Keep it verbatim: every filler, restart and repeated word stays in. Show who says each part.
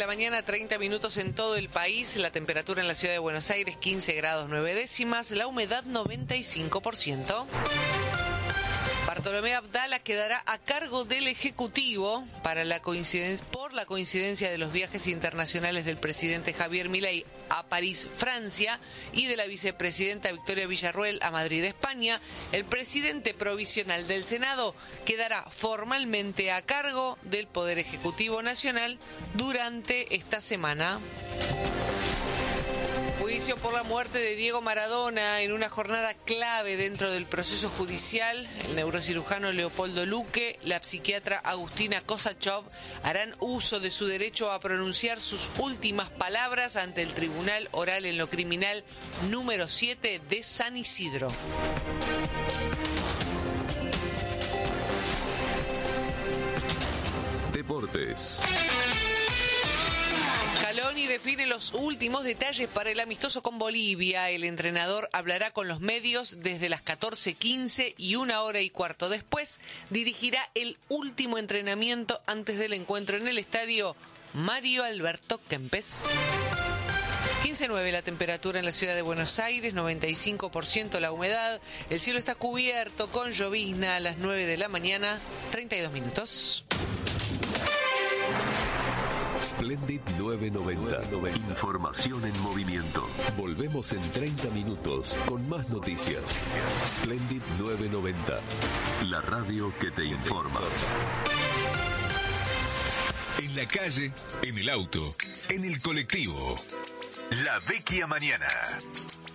Speaker 1: la mañana, treinta minutos en todo el país. La temperatura en la ciudad de Buenos Aires, quince grados nueve décimas. La humedad, noventa y cinco por ciento. Bartolomé Abdala quedará a cargo del Ejecutivo para la coincidencia, por la coincidencia de los viajes internacionales del presidente Javier Milei a París, Francia, y de la vicepresidenta Victoria Villarruel a Madrid, España. El presidente provisional del Senado quedará formalmente a cargo del Poder Ejecutivo Nacional durante esta semana. Juicio por la muerte de Diego Maradona en una jornada clave dentro del proceso judicial. El neurocirujano Leopoldo Luque, la psiquiatra Agustina Kosachov harán uso de su derecho a pronunciar sus últimas palabras ante el Tribunal Oral en lo Criminal número siete de San Isidro.
Speaker 2: Deportes.
Speaker 1: Scaloni define los últimos detalles para el amistoso con Bolivia. El entrenador hablará con los medios desde las catorce quince y una hora y cuarto después dirigirá el último entrenamiento antes del encuentro en el estadio Mario Alberto Kempes. quince nueve la temperatura en la ciudad de Buenos Aires, noventa y cinco por ciento la humedad. El cielo está cubierto con llovizna a las nueve de la mañana, treinta y dos minutos.
Speaker 2: Splendid nueve noventa. Información en movimiento. Volvemos en treinta minutos con más noticias. Splendid nueve noventa. La radio que te informa.
Speaker 3: En la calle, en el auto, en el colectivo. La Vecchia Mañana.